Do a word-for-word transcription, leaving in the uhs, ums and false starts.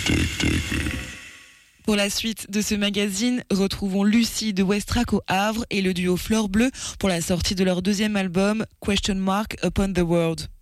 Pour la suite de ce magazine, retrouvons Lucie de Westrack au Havre et le duo Fleur Bleue pour la sortie de leur deuxième album Question Mark Upon the World.